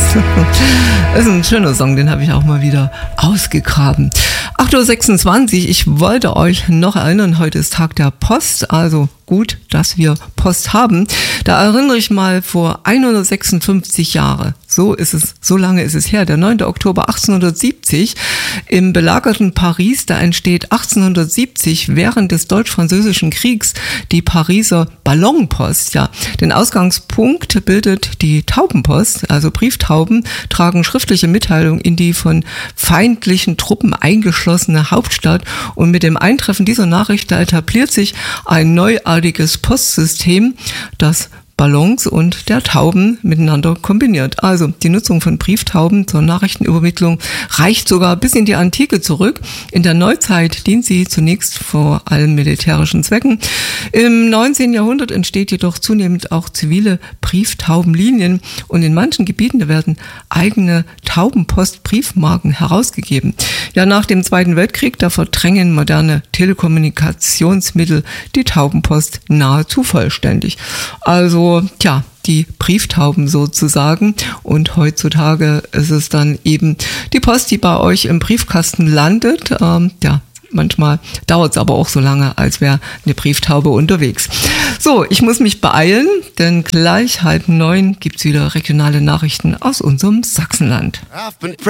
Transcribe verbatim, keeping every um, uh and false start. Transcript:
Das ist ein schöner Song, den habe ich auch mal wieder ausgegraben. acht Uhr sechsundzwanzig, ich wollte euch noch erinnern, heute ist Tag der Post, also gut, dass wir Post haben. Da erinnere ich mal vor hundertsechsundfünfzig Jahre, so ist es, so lange ist es her, der neunter Oktober achtzehnhundertsiebzig, im belagerten Paris, da entsteht achtzehnhundertsiebzig während des Deutsch-Französischen Kriegs die Pariser Ballonpost. Ja, den Ausgangspunkt bildet die Taubenpost, also Brieftauben tragen schriftliche Mitteilungen in die von feindlichen Truppen eingeschlossene Hauptstadt, und mit dem Eintreffen dieser Nachricht da etabliert sich ein neuartiges Postsystem, das Ballons und der Tauben miteinander kombiniert. Also die Nutzung von Brieftauben zur Nachrichtenübermittlung reicht sogar bis in die Antike zurück. In der Neuzeit dient sie zunächst vor allem militärischen Zwecken. Im neunzehnten Jahrhundert entsteht jedoch zunehmend auch zivile Brieftaubenlinien, und in manchen Gebieten da werden eigene Taubenpost-Briefmarken herausgegeben. Ja, nach dem Zweiten Weltkrieg, da verdrängen moderne Telekommunikationsmittel die Taubenpost nahezu vollständig. Also tja, die Brieftauben sozusagen, und heutzutage ist es dann eben die Post, die bei euch im Briefkasten landet. Ähm, ja, manchmal dauert es aber auch so lange, als wäre eine Brieftaube unterwegs. So, ich muss mich beeilen, denn gleich halb neun gibt's wieder regionale Nachrichten aus unserem Sachsenland.